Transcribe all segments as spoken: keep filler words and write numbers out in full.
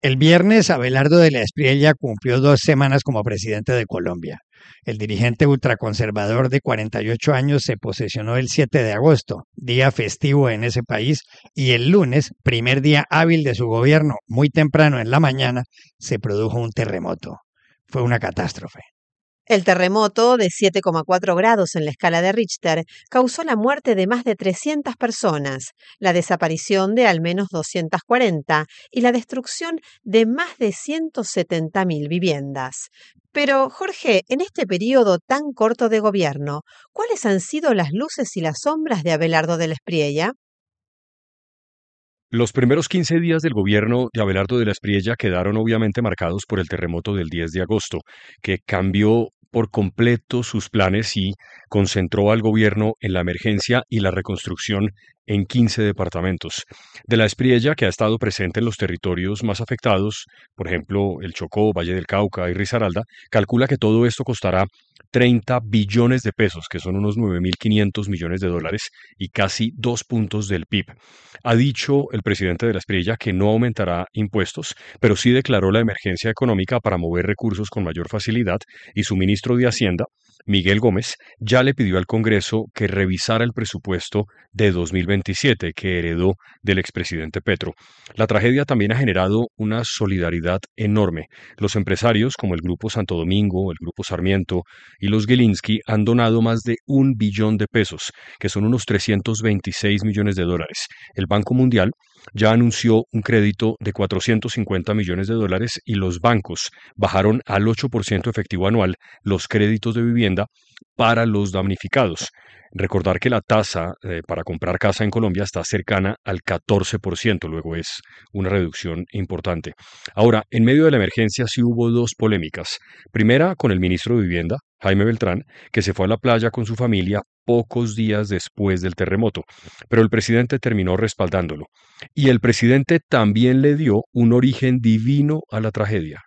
El viernes, Abelardo de la Espriella cumplió dos semanas como presidente de Colombia. El dirigente ultraconservador de cuarenta y ocho años se posesionó el siete de agosto, día festivo en ese país, y el lunes, primer día hábil de su gobierno, muy temprano en la mañana, se produjo un terremoto. Fue una catástrofe. El terremoto, de siete coma cuatro grados en la escala de Richter, causó la muerte de más de trescientas personas, la desaparición de al menos doscientas cuarenta y la destrucción de más de ciento setenta mil viviendas. Pero, Jorge, en este periodo tan corto de gobierno, ¿cuáles han sido las luces y las sombras de Abelardo de la Espriella? Los primeros quince días del gobierno de Abelardo de la Espriella quedaron obviamente marcados por el terremoto del diez de agosto, que cambió por completo sus planes y concentró al gobierno en la emergencia y la reconstrucción en quince departamentos. De la Espriella, que ha estado presente en los territorios más afectados, por ejemplo, el Chocó, Valle del Cauca y Risaralda, calcula que todo esto costará treinta billones de pesos, que son unos nueve mil quinientos millones de dólares y casi dos puntos del P I B. Ha dicho el presidente de la Espriella que no aumentará impuestos, pero sí declaró la emergencia económica para mover recursos con mayor facilidad y su ministro de Hacienda, Miguel Gómez, ya le pidió al Congreso que revisara el presupuesto de dos mil veintisiete que heredó del expresidente Petro. La tragedia también ha generado una solidaridad enorme. Los empresarios, como el Grupo Santo Domingo, el Grupo Sarmiento y los Gilinski, han donado más de un billón de pesos, que son unos trescientos veintiséis millones de dólares. El Banco Mundial ya anunció un crédito de cuatrocientos cincuenta millones de dólares y los bancos bajaron al ocho por ciento efectivo anual los créditos de vivienda para los damnificados. Recordar que la tasa eh, para comprar casa en Colombia está cercana al catorce por ciento, luego es una reducción importante. Ahora, en medio de la emergencia sí hubo dos polémicas. Primera, con el ministro de Vivienda, Jaime Beltrán, que se fue a la playa con su familia pocos días después del terremoto, pero el presidente terminó respaldándolo. Y el presidente también le dio un origen divino a la tragedia.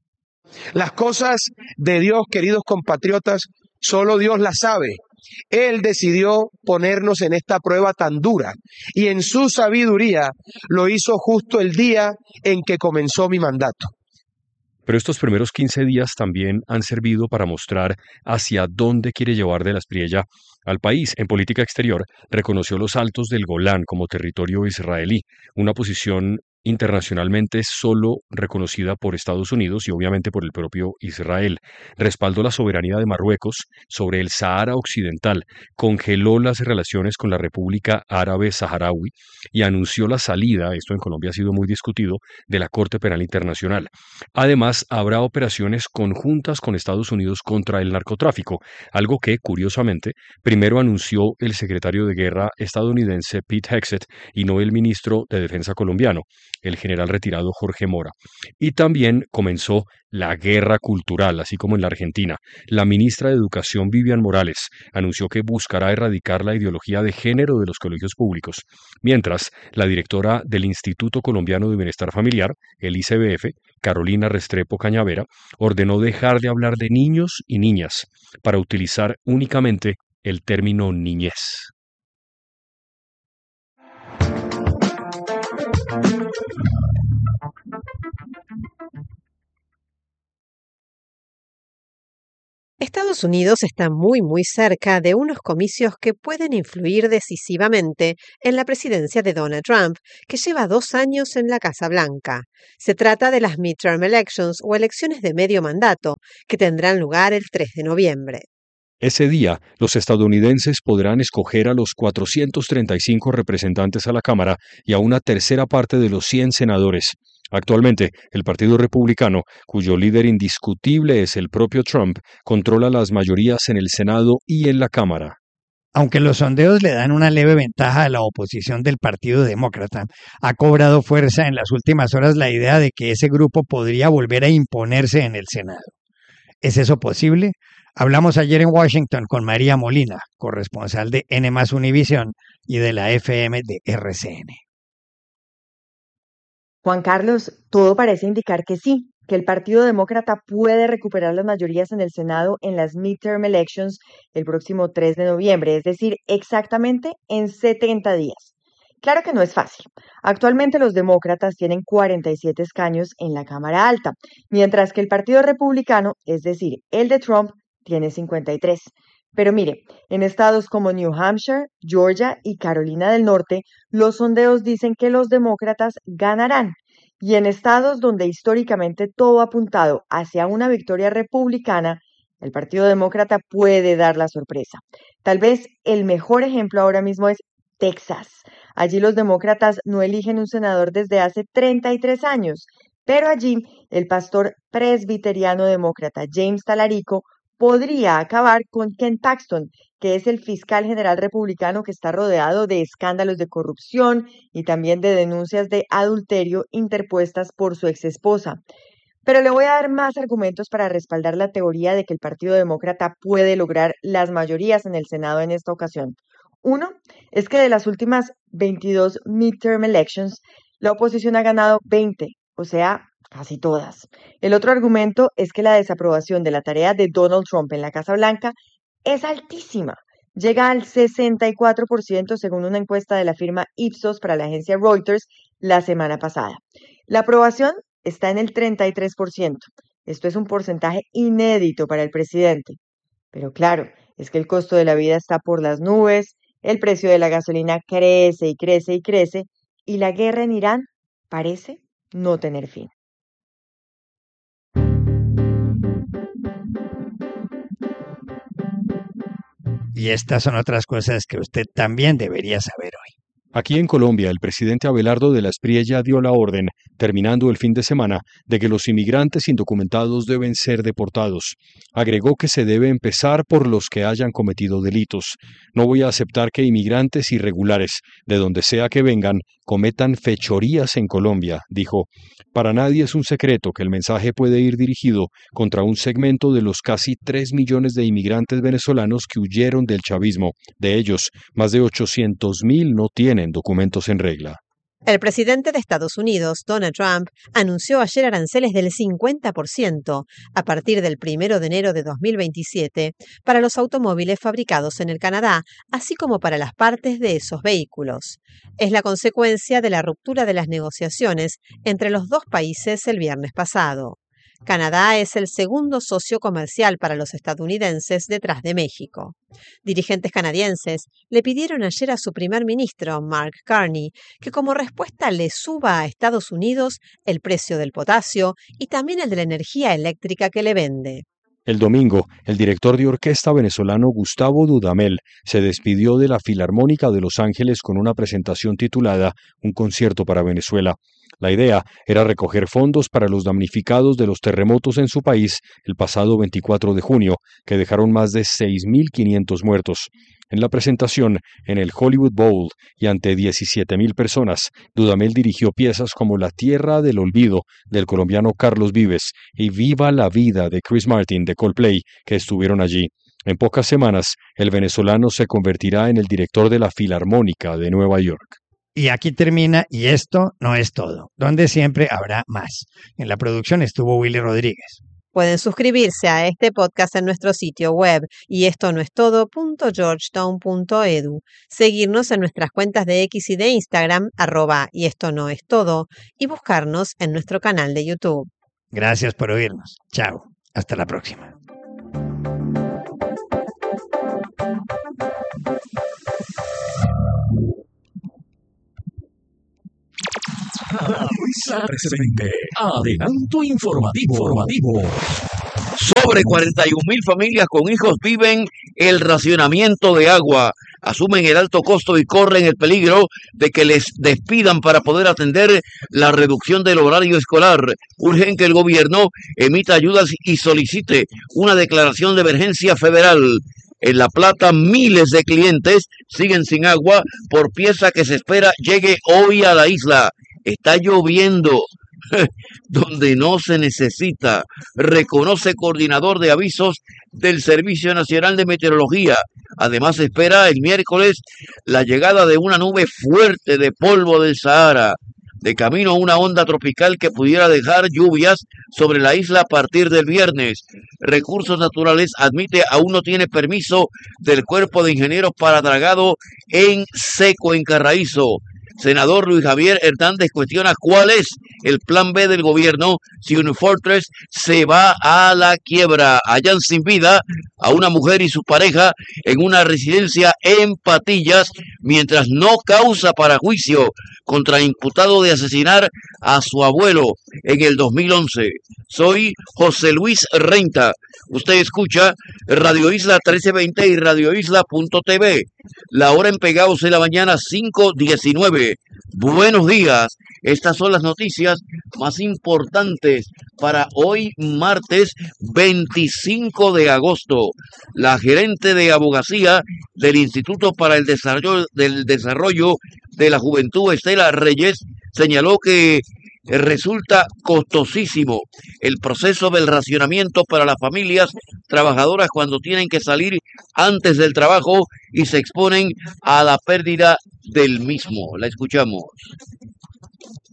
Las cosas de Dios, queridos compatriotas, solo Dios las sabe. Él decidió ponernos en esta prueba tan dura y en su sabiduría lo hizo justo el día en que comenzó mi mandato. Pero estos primeros quince días también han servido para mostrar hacia dónde quiere llevar de la Espriella al país. En política exterior, reconoció los Altos del Golán como territorio israelí, una posición internacionalmente solo reconocida por Estados Unidos y obviamente por el propio Israel. Respaldó la soberanía de Marruecos sobre el Sahara Occidental, congeló las relaciones con la República Árabe Saharaui y anunció la salida, esto en Colombia ha sido muy discutido, de la Corte Penal Internacional. Además, habrá operaciones conjuntas con Estados Unidos contra el narcotráfico, algo que, curiosamente, primero anunció el secretario de Guerra estadounidense Pete Hegseth y no el ministro de Defensa colombiano, el general retirado Jorge Mora. Y también comenzó la guerra cultural, así como en la Argentina. La ministra de Educación, Vivian Morales, anunció que buscará erradicar la ideología de género de los colegios públicos, mientras la directora del Instituto Colombiano de Bienestar Familiar, el I C B F, Carolina Restrepo Cañavera, ordenó dejar de hablar de niños y niñas para utilizar únicamente el término niñez. Estados Unidos está muy muy cerca de unos comicios que pueden influir decisivamente en la presidencia de Donald Trump, que lleva dos años en la Casa Blanca. Se trata de las midterm elections o elecciones de medio mandato, que tendrán lugar el tres de noviembre. Ese día, los estadounidenses podrán escoger a los cuatrocientos treinta y cinco representantes a la Cámara y a una tercera parte de los cien senadores. Actualmente, el Partido Republicano, cuyo líder indiscutible es el propio Trump, controla las mayorías en el Senado y en la Cámara. Aunque los sondeos le dan una leve ventaja a la oposición del Partido Demócrata, ha cobrado fuerza en las últimas horas la idea de que ese grupo podría volver a imponerse en el Senado. ¿Es eso posible? Hablamos ayer en Washington con María Molina, corresponsal de N más Univisión y de la F M de R C N. Juan Carlos, todo parece indicar que sí, que el Partido Demócrata puede recuperar las mayorías en el Senado en las midterm elections el próximo tres de noviembre, es decir, exactamente en setenta días. Claro que no es fácil. Actualmente los demócratas tienen cuarenta y siete escaños en la Cámara Alta, mientras que el Partido Republicano, es decir, el de Trump, tiene cincuenta y tres. Pero mire, en estados como New Hampshire, Georgia y Carolina del Norte, los sondeos dicen que los demócratas ganarán. Y en estados donde históricamente todo ha apuntado hacia una victoria republicana, el Partido Demócrata puede dar la sorpresa. Tal vez el mejor ejemplo ahora mismo es Texas. Allí los demócratas no eligen un senador desde hace treinta y tres años, pero allí el pastor presbiteriano demócrata James Talarico podría acabar con Ken Paxton, que es el fiscal general republicano que está rodeado de escándalos de corrupción y también de denuncias de adulterio interpuestas por su exesposa. Pero le voy a dar más argumentos para respaldar la teoría de que el Partido Demócrata puede lograr las mayorías en el Senado en esta ocasión. Uno es que de las últimas veintidós midterm elections, la oposición ha ganado veinte, o sea, casi todas. El otro argumento es que la desaprobación de la tarea de Donald Trump en la Casa Blanca es altísima. Llega al sesenta y cuatro por ciento según una encuesta de la firma Ipsos para la agencia Reuters la semana pasada. La aprobación está en el treinta y tres por ciento. Esto es un porcentaje inédito para el presidente. Pero claro, es que el costo de la vida está por las nubes, el precio de la gasolina crece y crece y crece, y la guerra en Irán parece no tener fin. Y estas son otras cosas que usted también debería saber hoy. Aquí en Colombia, el presidente Abelardo de la Espriella dio la orden, terminando el fin de semana, de que los inmigrantes indocumentados deben ser deportados. Agregó que se debe empezar por los que hayan cometido delitos. No voy a aceptar que inmigrantes irregulares, de donde sea que vengan, cometan fechorías en Colombia, dijo. Para nadie es un secreto que el mensaje puede ir dirigido contra un segmento de los casi tres millones de inmigrantes venezolanos que huyeron del chavismo. De ellos, más de ochocientos mil no tienen documentos en regla. El presidente de Estados Unidos, Donald Trump, anunció ayer aranceles del cincuenta por ciento a partir del primero de enero de dos mil veintisiete para los automóviles fabricados en el Canadá, así como para las partes de esos vehículos. Es la consecuencia de la ruptura de las negociaciones entre los dos países el viernes pasado. Canadá es el segundo socio comercial para los estadounidenses detrás de México. Dirigentes canadienses le pidieron ayer a su primer ministro, Mark Carney, que como respuesta le suba a Estados Unidos el precio del potasio y también el de la energía eléctrica que le vende. El domingo, el director de orquesta venezolano Gustavo Dudamel se despidió de la Filarmónica de Los Ángeles con una presentación titulada Un concierto para Venezuela. La idea era recoger fondos para los damnificados de los terremotos en su país el pasado veinticuatro de junio, que dejaron más de seis mil quinientos muertos. En la presentación, en el Hollywood Bowl y ante diecisiete mil personas, Dudamel dirigió piezas como La Tierra del Olvido, del colombiano Carlos Vives, y Viva la Vida, de Chris Martin, de Coldplay, que estuvieron allí. En pocas semanas, el venezolano se convertirá en el director de la Filarmónica de Nueva York. Y aquí termina, y esto no es todo, donde siempre habrá más. En la producción estuvo Willy Rodríguez. Pueden suscribirse a este podcast en nuestro sitio web y esto no es todo punto georgetown punto edu, seguirnos en nuestras cuentas de X y de Instagram, arroba y esto no es todo, y buscarnos en nuestro canal de YouTube. Gracias por oírnos. Chao. Hasta la próxima. Presente. Adelanto informativo. informativo. Sobre cuarenta y un mil familias con hijos viven el racionamiento de agua, asumen el alto costo y corren el peligro de que les despidan para poder atender la reducción del horario escolar. Urgen que el gobierno emita ayudas y solicite una declaración de emergencia federal. En La Plata, miles de clientes siguen sin agua por pieza que se espera llegue hoy a la isla. Está lloviendo donde no se necesita, reconoce coordinador de avisos del Servicio Nacional de Meteorología. Además, se espera el miércoles la llegada de una nube fuerte de polvo del Sahara. De camino a una onda tropical que pudiera dejar lluvias sobre la isla a partir del viernes. Recursos Naturales admite aún no tiene permiso del Cuerpo de Ingenieros para dragado en seco en Carraízo. Senador Luis Javier Hernández cuestiona cuál es el plan B del gobierno si Unifortress se va a la quiebra. Hallan sin vida a una mujer y su pareja en una residencia en Patillas mientras no causa para juicio contra imputado de asesinar a su abuelo en el dos mil once. Soy José Luis Renta. Usted escucha Radio Isla trece veinte y Radio Isla punto T V. La hora en Pegados de la mañana cinco diecinueve. Buenos días. Estas son las noticias más importantes para hoy martes veinticinco de agosto. La gerente de abogacía del Instituto para el Desarrollo, del Desarrollo de la Juventud, Estela Reyes, señaló que resulta costosísimo el proceso del racionamiento para las familias trabajadoras cuando tienen que salir antes del trabajo y se exponen a la pérdida del mismo. La escuchamos.